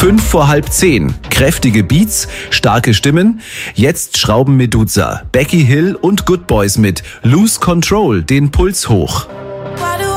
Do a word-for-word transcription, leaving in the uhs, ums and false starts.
Fünf vor halb zehn. Kräftige Beats, starke Stimmen. Jetzt schrauben Meduza, Becky Hill und Good Boys mit Lose Control den Puls hoch.